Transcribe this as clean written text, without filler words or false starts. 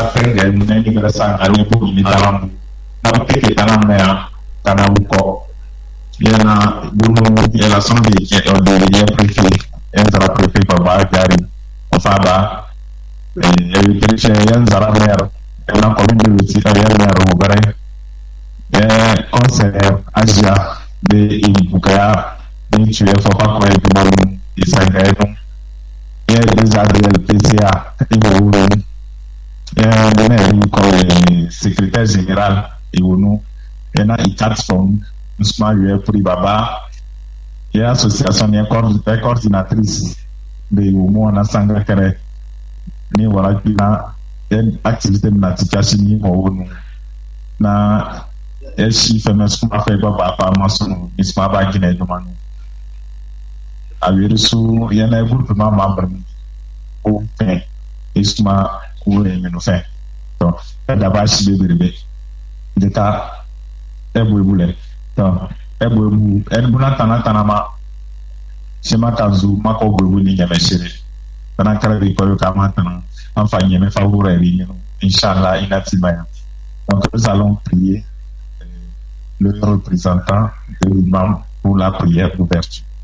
fenge mneni grasa alibu ni talam na peke talam na kana uko yana bunu yana sombi ke de préfet entra préfet baba gari ofaba education yan zara mer na commune de Sita yan mer mugare conseiller asia de ibukaya de tuer faut pas quoi de isanga des ADL PCA secrétaire général et nous il quatre formes nous pour Baba et association est coordinatrice de Omo na sanga kere ni wala kina activité na tikasi ni mo nous na eshi femes kuma fe baba pa maso isma ba gine do manu awirusu yana groupe membre o pen isma ko emenu fe to da ba shi bebe de ta ebo ebule to ebo ebu enbuna tana ma shema kazu mako gbebu ni nyameshire tana kala bi ko ka matana enfin nyame favori ni inshallah inatibaya donc nous allons prier le représentant de l'imam pour la prière d'ouverture.